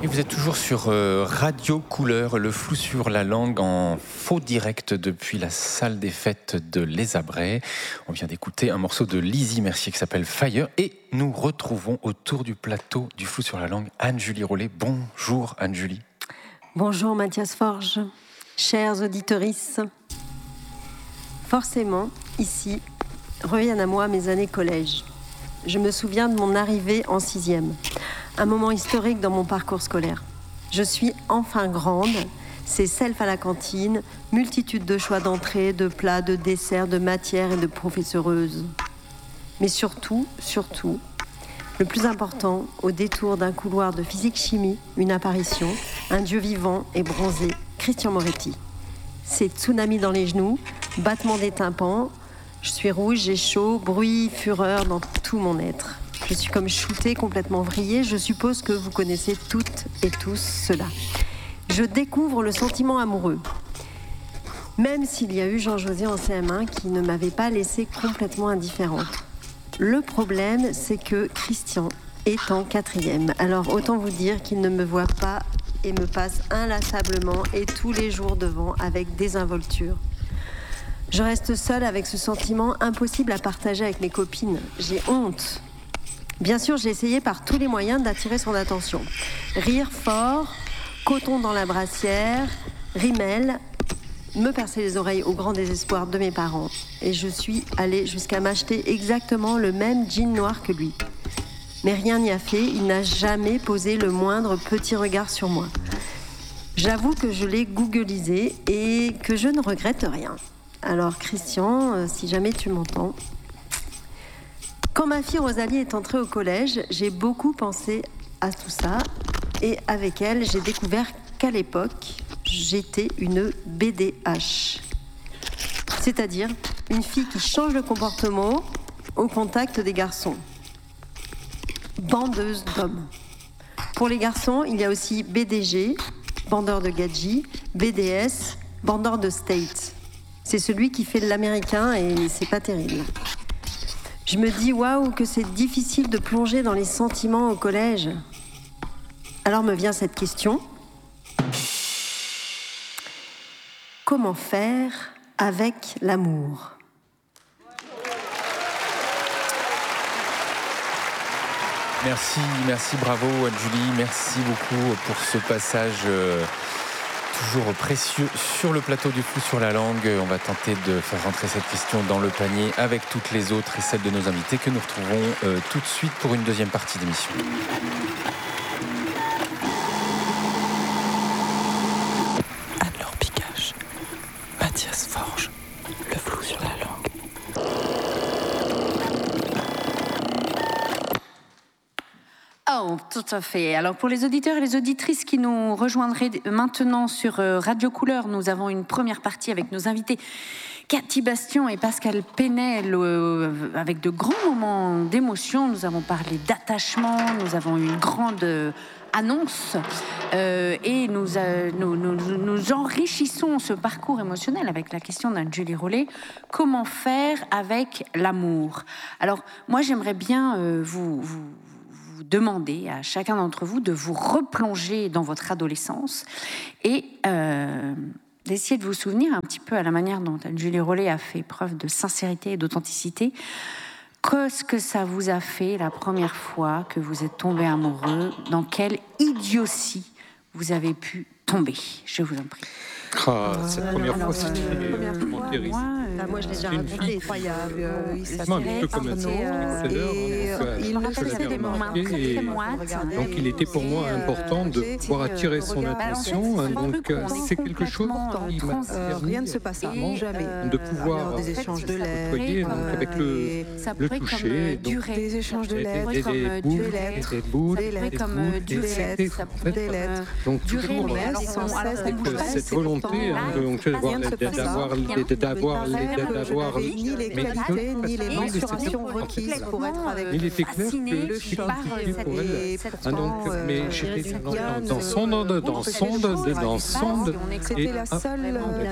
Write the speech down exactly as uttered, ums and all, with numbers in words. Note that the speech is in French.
Et vous êtes toujours sur euh, Radio Couleur, le flou sur la langue en faux direct depuis la salle des fêtes de Les Abrets. On vient d'écouter un morceau de Lizzie Mercier qui s'appelle Fire et nous retrouvons autour du plateau du flou sur la langue Anne-Julie Rollet. Bonjour Anne-Julie. Bonjour Mathias Forge, chers auditorices. Forcément, ici, reviennent à moi mes années collège. Je me souviens de mon arrivée en sixième. Un moment historique dans mon parcours scolaire. Je suis enfin grande, c'est self à la cantine, multitude de choix d'entrée, de plats, de desserts, de matières et de professeureuses. Mais surtout, surtout, le plus important, au détour d'un couloir de physique-chimie, une apparition, un dieu vivant et bronzé, Christian Moretti. C'est tsunami dans les genoux, battement des tympans, je suis rouge, j'ai chaud, bruit, fureur dans tout mon être. Je suis comme shootée, complètement vrillée. Je suppose que vous connaissez toutes et tous cela. Je découvre le sentiment amoureux. Même s'il y a eu Jean-José en C M un qui ne m'avait pas laissée complètement indifférente. Le problème, c'est que Christian est en quatrième. Alors autant vous dire qu'il ne me voit pas et me passe inlassablement et tous les jours devant avec désinvolture. Je reste seule avec ce sentiment impossible à partager avec mes copines. J'ai honte. Bien sûr, j'ai essayé par tous les moyens d'attirer son attention. Rire fort, coton dans la brassière, rimel, me percer les oreilles au grand désespoir de mes parents. Et je suis allée jusqu'à m'acheter exactement le même jean noir que lui. Mais rien n'y a fait, il n'a jamais posé le moindre petit regard sur moi. J'avoue que je l'ai googlisé et que je ne regrette rien. Alors Christian, si jamais tu m'entends... Quand ma fille Rosalie est entrée au collège, j'ai beaucoup pensé à tout ça. Et avec elle, j'ai découvert qu'à l'époque, j'étais une B D H. C'est-à-dire une fille qui change de comportement au contact des garçons. Bandeuse d'hommes. Pour les garçons, il y a aussi B D G, bandeur de gadgets, B D S, bandeur de state. C'est celui qui fait de l'américain et c'est pas terrible. Je me dis, waouh, que c'est difficile de plonger dans les sentiments au collège. Alors me vient cette question. Comment faire avec l'amour ? Merci, merci, bravo Anne-Julie, merci beaucoup pour ce passage euh, toujours précieux sur le plateau du flou sur la langue. On va tenter de faire rentrer cette question dans le panier avec toutes les autres et celles de nos invités que nous retrouvons euh, tout de suite pour une deuxième partie d'émission. Anne-Laure Picache, Mathias Forge, le flou sur la langue. Oh, tout à fait. Alors, pour les auditeurs et les auditrices qui nous rejoindraient maintenant sur Radio Couleur, nous avons une première partie avec nos invités Cathy Bastion et Pascal Penel, euh, avec de grands moments d'émotion. Nous avons parlé d'attachement, nous avons eu une grande euh, annonce euh, et nous, euh, nous, nous, nous enrichissons ce parcours émotionnel avec la question d'Anne-Julie Rollet. Comment faire avec l'amour ? Alors, moi, j'aimerais bien euh, vous... vous vous demander à chacun d'entre vous de vous replonger dans votre adolescence et euh, d'essayer de vous souvenir un petit peu à la manière dont Anne-Julie Rollet a fait preuve de sincérité et d'authenticité. Qu'est-ce que ça vous a fait la première fois que vous êtes tombé amoureux ? Dans quelle idiotie vous avez pu tomber ? Je vous en prie. Ah, cette première fois, c'était première fois, terrible. moi, euh, moi, je l'ai déjà raconté. Incroyable. Euh, il Effectivement, un petit peu comme s'attirait, tout à l'heure, et, hein, euh, je il me rappelle, l'avais c'était des moments remarqué, très, et très moites. donc il était pour moi Et, euh, important de j'ai pouvoir été, attirer euh, son regardée. attention. Alors, en fait, Donc c'est un truc où on c'est est quelque chose complètement, qui euh, m'a trans- Euh, permis rien ne se passe avant, Et, jamais. euh, de pouvoir Alors, des en fait, échanges de ça lettres, côtoyer, donc, euh, avec le, et ça le pourrait toucher, comme euh, donc, durer. des échanges de des, lettres, des, comme, des euh, bouts, durer. des bouts, Ça des pourrait bouts, comme euh, des durer. des- Ça en pourrait fait, des lettres. donc durer, toujours mais euh, alors, sans on- cesse, alors, des on avec pourrait- promesses, cette c'est volonté pourtant, hein, euh, de- donc, rien d'avoir ne se passe d'avoir rien. les- d'avoir les- Il paraît que je d'avoir n'avais ni les mais qualités, ni les non, mais c'était mensurations pas- requises pour être avec Il était clair fasciné que le c'était choc compliqué pour elle. et cette- Ah, donc, pourtant, mais euh, j'étais rien dans, ne- dans son dans son dans son C'était et la seule et, euh,